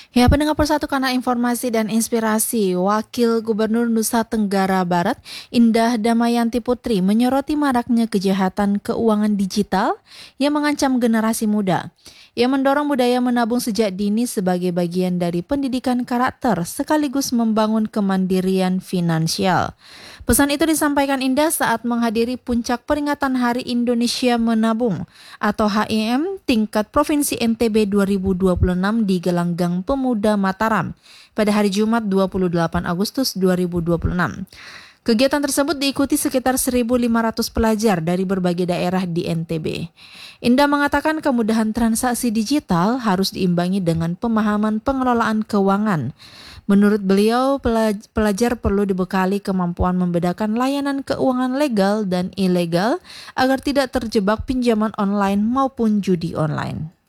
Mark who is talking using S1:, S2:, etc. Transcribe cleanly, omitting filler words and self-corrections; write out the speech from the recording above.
S1: Ya, pendengar Persatu Kanal Informasi dan Inspirasi, Wakil Gubernur Nusa Tenggara Barat, Indah Damayanti Putri, menyoroti maraknya kejahatan keuangan digital yang mengancam generasi muda. Ia mendorong budaya menabung sejak dini sebagai bagian dari pendidikan karakter sekaligus membangun kemandirian finansial. Pesan itu disampaikan Indah saat menghadiri puncak peringatan Hari Indonesia Menabung atau HIM tingkat Provinsi NTB 2026 di Gelanggang Pemuda Mataram pada hari Jumat 28 Agustus 2026. Kegiatan tersebut diikuti sekitar 1.500 pelajar dari berbagai daerah di NTB. Indah mengatakan kemudahan transaksi digital harus diimbangi dengan pemahaman pengelolaan keuangan. Menurut beliau, pelajar perlu dibekali kemampuan membedakan layanan keuangan legal dan ilegal agar tidak terjebak pinjaman online maupun judi online.